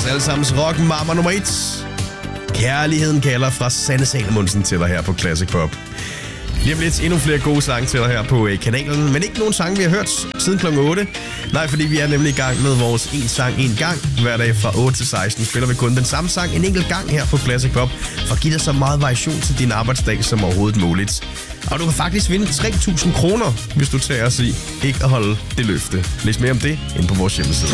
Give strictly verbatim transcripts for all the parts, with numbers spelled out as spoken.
allesammens rock mamma nummer et. Kærligheden kalder fra Sanne Salomonsen til dig her på Classic Pop. Lige om lidt endnu flere gode sange til dig her på kanalen, men ikke nogen sange, vi har hørt siden klokken otte. Nej, fordi vi er nemlig i gang med vores en sang en gang. Hver dag fra otte til seksten spiller vi kun den samme sang en enkelt gang her på Classic Pop, for at give dig så meget variation til din arbejdsdag som overhovedet muligt. Og du kan faktisk vinde tre tusind kroner, hvis du tager os i ikke at holde det løfte. Læs mere om det inde på vores hjemmeside.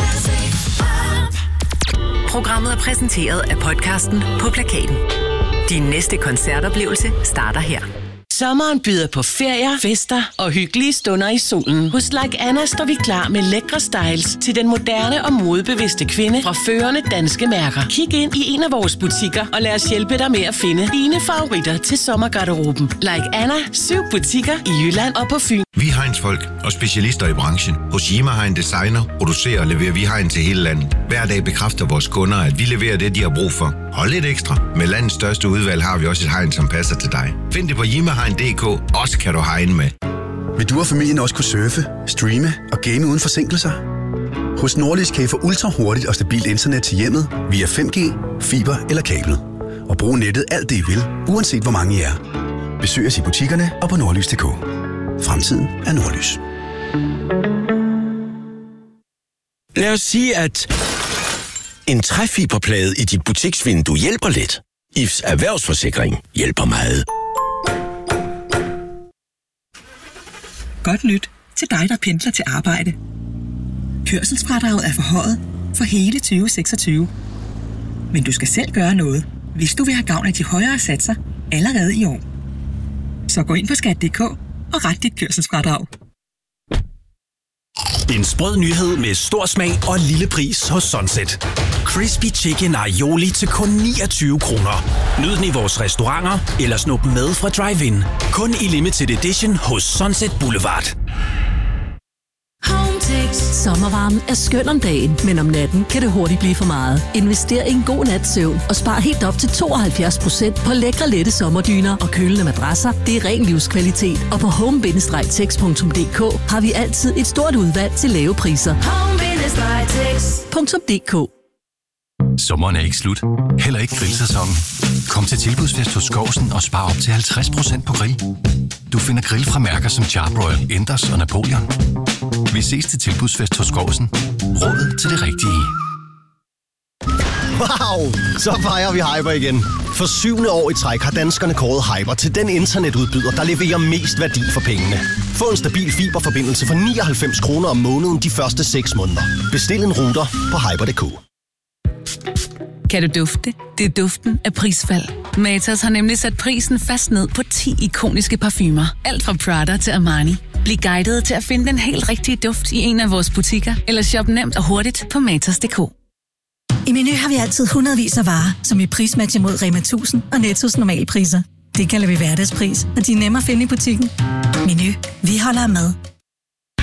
Programmet er præsenteret af podcasten På Plakaten. Din næste koncertoplevelse starter her. Sommeren byder på ferier, fester og hyggelige stunder i solen. Hos Like Anna står vi klar med lækre styles til den moderne og modebevidste kvinde fra førende danske mærker. Kig ind i en af vores butikker og lad os hjælpe dig med at finde dine favoritter til sommergarderoben. Like Anna, syv butikker i Jylland og på Fyn. Vi er Heinz-folk og specialister i branchen. Hos Jima Hein Designer producerer og leverer vi Heinz til hele landet. Hver dag bekræfter vores kunder, at vi leverer det, de har brug for. Hold lidt ekstra. Med landets største udvalg har vi også et Heinz, som passer til dig. Find det på jima hein punktum d k. Også kan du hegne med. Vil du og familien også kunne surfe, streame og game uden forsinkelser? Hos Nordisk kan I få ultra hurtigt og stabilt internet til hjemmet via fem G, fiber eller kabel. Og bruge nettet alt det I vil, uanset hvor mange I er. Besøg os i butikkerne og på nordlys punktum d k. Fremtiden er Nordlys. Lad os sige, at en træfiberplade i dit butiksvindue hjælper lidt. I F's erhvervsforsikring hjælper meget. Godt nyt til dig, der pendler til arbejde. Kørselsfradraget er forhøjet for hele tyve seksogtyve. Men du skal selv gøre noget, hvis du vil have gavn af de højere satser allerede i år. Så gå ind på skat punktum d k og ret dit kørselsfradrag. En sprød nyhed med stor smag og lille pris hos Sunset. Crispy Chicken Aioli til kun niogtyve kroner. Nyd den i vores restauranter eller snup med fra drive-in. Kun i limited edition hos Sunset Boulevard. Hometex. Sommervarmen er skøn om dagen, men om natten kan det hurtigt blive for meget. Invester i en god nats søvn og spar helt op til tooghalvfjerds procent på lækre lette sommerdyner og kølende madrasser. Det er ren livskvalitet, og på home bindestreg tex punktum d k har vi altid et stort udvalg til lave priser. home bindestreg tex punktum d k. Sommeren er ikke slut. Heller ikke grillsæsonen. Kom til Tilbudsfest hos Skovsen og spar op til halvtreds procent på grill. Du finder grill fra mærker som Charbroil, Enders og Napoleon. Vi ses til Tilbudsfest hos Skovsen. Råd til det rigtige. Wow! Så fejrer vi Hyper igen. For syvende år i træk har danskerne kåret Hyper til den internetudbyder, der leverer mest værdi for pengene. Få en stabil fiberforbindelse for nioghalvfems kroner om måneden de første seks måneder. Bestil en router på hyper punktum d k. Kan du dufte? Det er duften af prisfald. Matas har nemlig sat prisen fast ned på ti ikoniske parfumer. Alt fra Prada til Armani. Bliv guidet til at finde den helt rigtige duft i en af vores butikker, eller shop nemt og hurtigt på matas punktum d k. I Meny har vi altid hundredvis af varer, som vi prismatcher mod Rema tusind og Nettos normalpriser. Det kalder vi hverdagspris, og de er nemme at finde i butikken. Meny. Vi holder med.